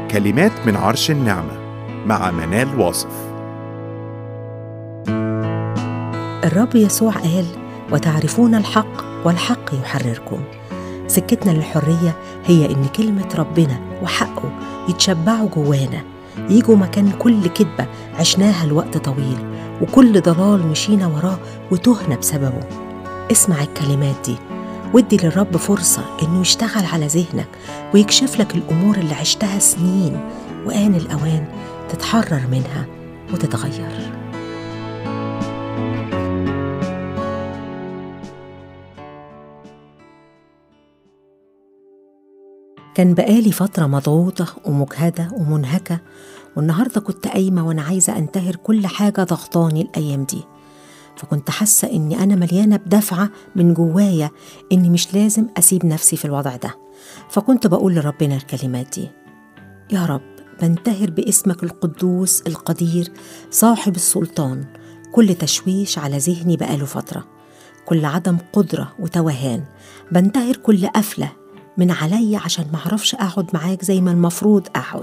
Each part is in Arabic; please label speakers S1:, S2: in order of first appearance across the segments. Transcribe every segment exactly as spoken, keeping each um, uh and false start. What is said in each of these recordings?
S1: كلمات من عرش النعمة مع منال واصف.
S2: الرب يسوع قال: وتعرفون الحق والحق يحرركم. سكتنا للحرية هي إن كلمة ربنا وحقه يتشبعوا جوانا، يجوا مكان كل كذبة عشناها لوقت طويل وكل ضلال مشينا وراه وتهنا بسببه. اسمع الكلمات دي ودي للرب فرصة إنه يشتغل على ذهنك ويكشف لك الأمور اللي عشتها سنين، وآن الأوان تتحرر منها وتتغير. كان بقالي فترة مضغوطة ومجهدة ومنهكة، والنهاردة كنت قايمة وأنا عايزة أنتهر كل حاجة ضغطاني الأيام دي. فكنت حاسة إني أنا مليانة بدفعة من جوايا إني مش لازم أسيب نفسي في الوضع ده. فكنت بقول لربنا الكلمات دي: يا رب، بنتهر باسمك القدوس القدير صاحب السلطان كل تشويش على ذهني بقاله فترة، كل عدم قدرة وتوهان. بنتهر كل قفلة من عليا عشان معرفش أقعد معاك زي ما المفروض أقعد،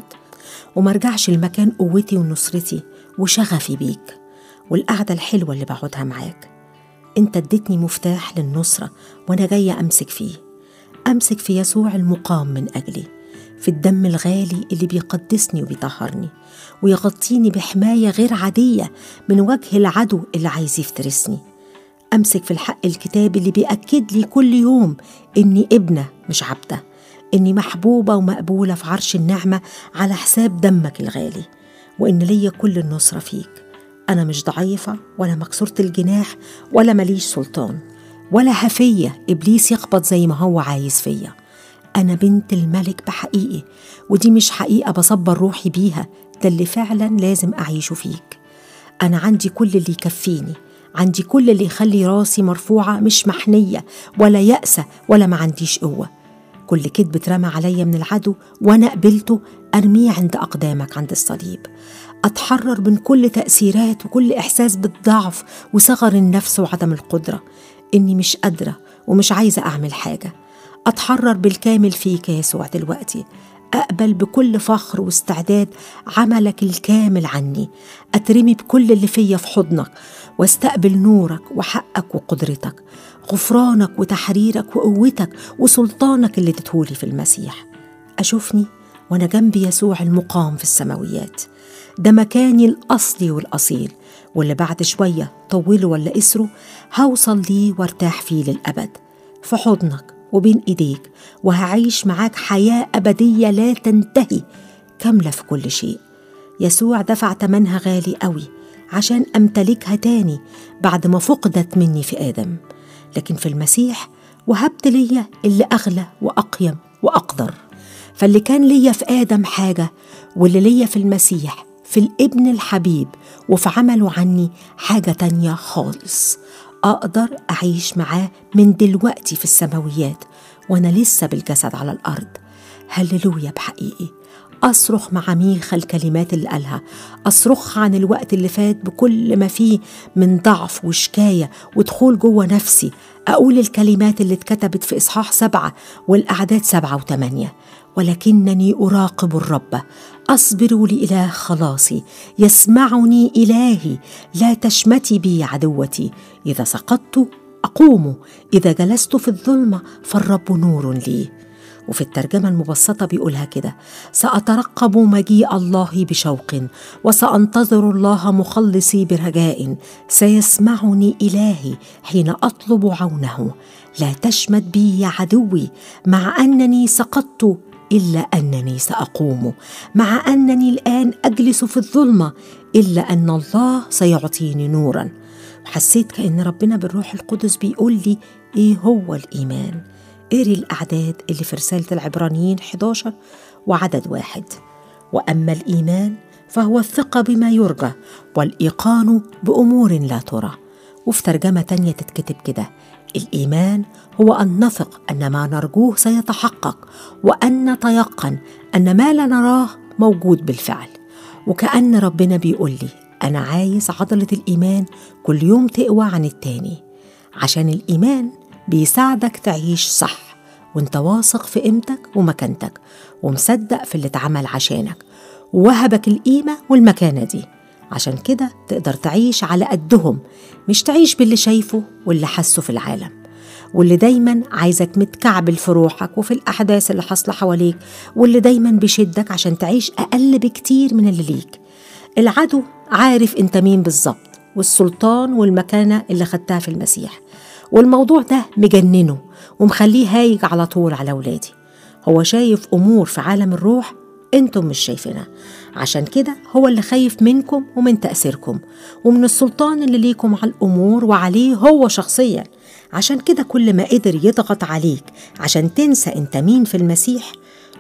S2: ومرجعش لمكان قوتي ونصرتي وشغفي بيك والقعدة الحلوة اللي بقعدها معاك. انت اديتني مفتاح للنصرة وانا جاية امسك فيه، امسك في يسوع المقام من اجلي، في الدم الغالي اللي بيقدسني وبيطهرني ويغطيني بحماية غير عادية من وجه العدو اللي عايز يفترسني. امسك في الحق الكتابي اللي بيأكد لي كل يوم اني ابنة مش عبدة، اني محبوبة ومقبولة في عرش النعمة على حساب دمك الغالي، وان ليا كل النصرة فيك. أنا مش ضعيفة ولا مكسورة الجناح ولا مليش سلطان ولا هفية إبليس يخبط زي ما هو عايز فيا. أنا بنت الملك بحقيقي، ودي مش حقيقة بصبر روحي بيها، ده اللي فعلا لازم أعيشه فيك. أنا عندي كل اللي يكفيني، عندي كل اللي يخلي راسي مرفوعة مش محنية ولا يأسة ولا ما عنديش قوة. كل كذب اترمى عليا من العدو وأنا قبلته أرميه عند أقدامك عند الصليب. أتحرر من كل تأثيرات وكل إحساس بالضعف وصغر النفس وعدم القدرة، إني مش قادرة ومش عايزة أعمل حاجة. أتحرر بالكامل فيك يا يسوع دلوقتي، أقبل بكل فخر واستعداد عملك الكامل عني، أترمي بكل اللي فيا في حضنك واستقبل نورك وحقك وقدرتك، غفرانك وتحريرك وقوتك وسلطانك اللي تدهولي في المسيح. أشوفني وأنا جنبي يسوع المقام في السماويات، ده مكاني الأصلي والأصيل، واللي بعد شوية طوله ولا قسره هوصل ليه وارتاح فيه للأبد في حضنك وبين إيديك، وهعيش معاك حياة أبدية لا تنتهي كاملة في كل شيء. يسوع دفع تمنها غالي قوي عشان أمتلكها تاني بعد ما فقدت مني في آدم، لكن في المسيح وهبت ليا اللي أغلى وأقيم وأقدر. فاللي كان ليا في آدم حاجة، واللي ليا في المسيح في الابن الحبيب وفي عمله عني حاجة تانية خالص. أقدر أعيش معاه من دلوقتي في السماويات وأنا لسه بالجسد على الأرض. هللويا بحقيقي. أصرخ مع ميخا الكلمات اللي قالها، أصرخ عن الوقت اللي فات بكل ما فيه من ضعف وشكاية ودخول جوه نفسي. أقول الكلمات اللي اتكتبت في إصحاح سبعة والأعداد سبعة وثمانية: ولكنني أراقب الرب، أصبر لإله خلاصي، يسمعني إلهي، لا تشمتي بي عدوتي. إذا سقطت أقوم، إذا جلست في الظلمة فالرب نور لي. وفي الترجمة المبسطة بيقولها كده: سأترقب مجيء الله بشوق، وسأنتظر الله مخلصي برجاء، سيسمعني إلهي حين أطلب عونه. لا تشمت بي يا عدوي، مع أنني سقطت إلا أنني سأقوم، مع أنني الآن أجلس في الظلمة إلا أن الله سيعطيني نورا. وحسيت كأن ربنا بالروح القدس بيقول لي إيه هو الإيمان. قري الأعداد اللي في رسالة العبرانيين إحدى عشر وعدد واحد: وأما الإيمان فهو الثقة بما يرجى والإيقان بأمور لا ترى. وفي ترجمة تانية تتكتب كده: الإيمان هو أن نثق أن ما نرجوه سيتحقق، وأن نتيقن أن ما لا نراه موجود بالفعل. وكأن ربنا بيقول لي أنا عايز عضلة الإيمان كل يوم تقوى عن التاني، عشان الإيمان بيساعدك تعيش صح وانت واثق في قيمتك ومكانتك ومصدق في اللي اتعمل عشانك ووهبك القيمة والمكانة دي. عشان كده تقدر تعيش على قدهم، مش تعيش باللي شايفه واللي حسه في العالم، واللي دايما عايزك متكعبل في روحك وفي الأحداث اللي حصل حواليك، واللي دايما بيشدك عشان تعيش أقل بكتير من اللي ليك. العدو عارف انت مين بالظبط، والسلطان والمكانة اللي خدتها في المسيح، والموضوع ده مجننه ومخليه هايج على طول على ولادي. هو شايف أمور في عالم الروح انتم مش شايفينها، عشان كده هو اللي خايف منكم ومن تأثيركم ومن السلطان اللي ليكم على الأمور وعليه هو شخصيا. عشان كده كل ما قدر يضغط عليك عشان تنسى انت مين في المسيح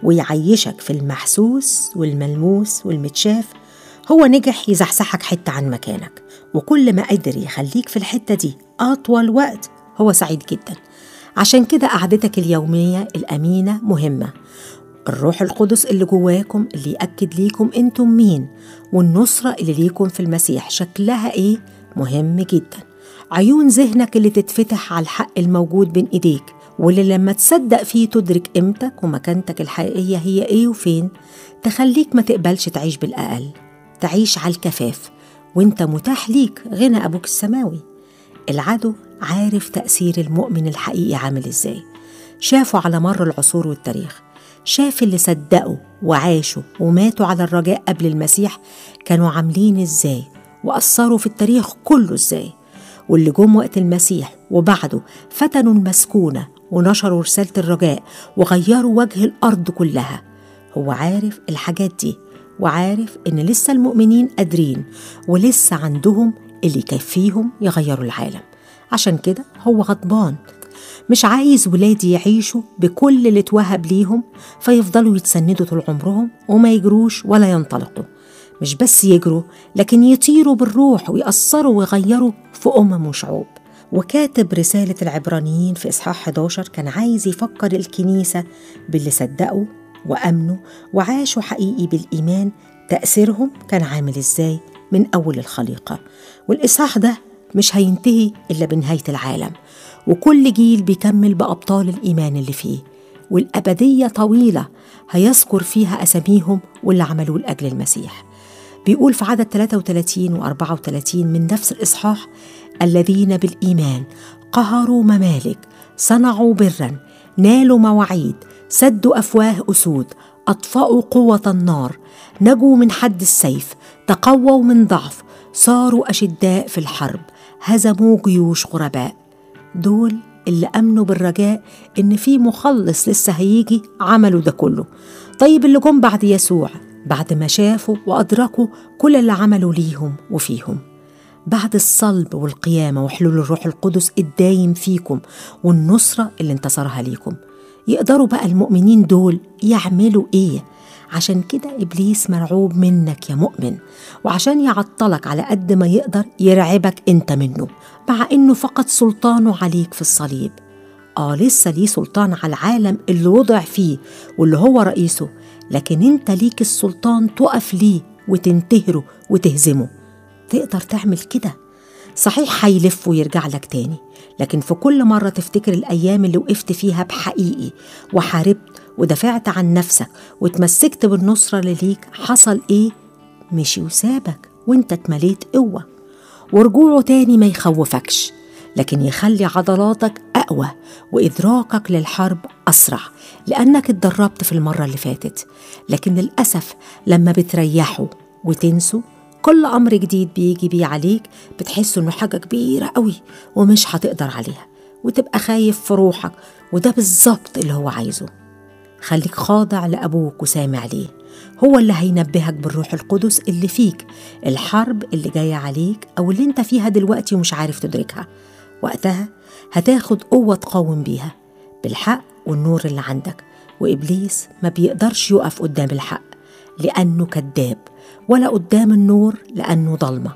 S2: ويعيشك في المحسوس والملموس والمتشاف، هو نجح يزحزحك حتة عن مكانك. وكل ما قدر يخليك في الحتة دي أطول وقت هو سعيد جدا. عشان كده قعدتك اليومية الأمينة مهمة. الروح القدس اللي جواكم اللي يأكد ليكم انتم مين، والنصرة اللي ليكم في المسيح شكلها ايه مهم جدا. عيون ذهنك اللي تتفتح على الحق الموجود بين ايديك، واللي لما تصدق فيه تدرك قيمتك ومكانتك الحقيقية هي ايه وفين، تخليك ما تقبلش تعيش بالأقل، تعيش على الكفاف وانت متاح ليك غنى أبوك السماوي. العدو عارف تأثير المؤمن الحقيقي عامل ازاي، شافوا على مر العصور والتاريخ، شاف اللي صدقوا وعاشوا وماتوا على الرجاء قبل المسيح كانوا عاملين ازاي وأثروا في التاريخ كله ازاي، واللي جم وقت المسيح وبعده فتنوا المسكونة ونشروا رسالة الرجاء وغيروا وجه الأرض كلها. هو عارف الحاجات دي، وعارف إن لسه المؤمنين قادرين ولسه عندهم اللي يكفيهم يغيروا العالم. عشان كده هو غضبان، مش عايز ولادي يعيشوا بكل اللي اتوهب ليهم فيفضلوا يتسندوا طول عمرهم وما يجروش ولا ينطلقوا. مش بس يجروا، لكن يطيروا بالروح ويأثروا ويغيروا في أمم وشعوب. وكاتب رسالة العبرانيين في إصحاح إحدى عشر كان عايز يفكر الكنيسة باللي صدقوا وأمنوا وعاشوا حقيقي بالإيمان تأثيرهم كان عامل إزاي من أول الخليقة. والإصحاح ده مش هينتهي إلا بنهاية العالم، وكل جيل بيكمل بأبطال الإيمان اللي فيه، والأبدية طويلة هيذكر فيها أساميهم واللي عملوه لأجل المسيح. بيقول في عدد ثلاثة وثلاثين وأربعة وثلاثين من نفس الإصحاح: الذين بالإيمان قهروا ممالك، صنعوا برا، نالوا مواعيد، سدوا أفواه أسود، أطفأوا قوة النار، نجوا من حد السيف، تقووا من ضعف، صاروا أشداء في الحرب، هزموا جيوش غرباء. دول اللي أمنوا بالرجاء إن في مخلص لسه هيجي عملوا ده كله. طيب اللي جم بعد يسوع بعد ما شافوا وأدركوا كل اللي عملوا ليهم وفيهم، بعد الصلب والقيامة وحلول الروح القدس الدايم فيكم والنصرة اللي انتصرها ليكم، يقدروا بقى المؤمنين دول يعملوا إيه؟ عشان كده إبليس مرعوب منك يا مؤمن، وعشان يعطلك على قد ما يقدر يرعبك أنت منه، مع إنه فقد سلطانه عليك في الصليب. آه لسه ليه سلطان على العالم اللي وضع فيه واللي هو رئيسه، لكن أنت ليك السلطان تقف ليه وتنتهره وتهزمه. تقدر تعمل كده؟ صحيح هيلف ويرجع لك تاني، لكن في كل مرة تفتكر الأيام اللي وقفت فيها بحقيقي وحاربت ودافعت عن نفسك وتمسكت بالنصرة اللي ليك، حصل إيه؟ مشي وسابك وانت اتمليت قوة. ورجوعه تاني ما يخوفكش، لكن يخلي عضلاتك أقوى وإدراكك للحرب أسرع، لأنك اتدربت في المرة اللي فاتت. لكن للأسف لما بتريحوا وتنسوا كل أمر جديد بيجي بيه عليك بتحس إنه حاجة كبيرة قوي ومش هتقدر عليها، وتبقى خايف في روحك، وده بالظبط اللي هو عايزه. خليك خاضع لأبوك وسامع ليه، هو اللي هينبهك بالروح القدس اللي فيك الحرب اللي جاية عليك أو اللي انت فيها دلوقتي ومش عارف تدركها. وقتها هتاخد قوة تقاوم بيها بالحق والنور اللي عندك. وإبليس ما بيقدرش يقف قدام الحق لأنه كذاب، ولا قدام النور لأنه ضلمة،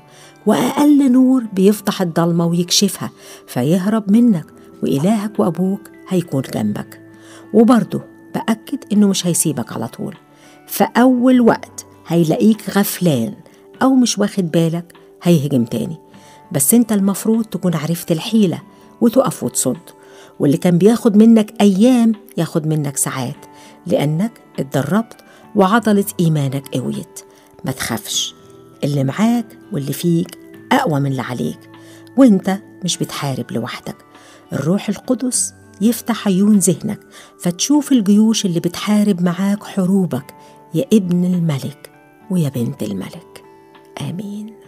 S2: وأقل نور بيفتح الضلمة ويكشفها فيهرب منك، وإلهك وأبوك هيكون جنبك. وبرضه بأكد إنه مش هيسيبك على طول، فأول وقت هيلاقيك غفلان أو مش واخد بالك هيهجم تاني، بس انت المفروض تكون عرفت الحيلة وتقف وتصد. واللي كان بياخد منك أيام ياخد منك ساعات، لأنك اتدربت وعضلة إيمانك قويت. ما تخافش، اللي معاك واللي فيك أقوى من اللي عليك، وانت مش بتحارب لوحدك. الروح القدس يفتح عيون ذهنك فتشوف الجيوش اللي بتحارب معاك حروبك، يا ابن الملك ويا بنت الملك. آمين.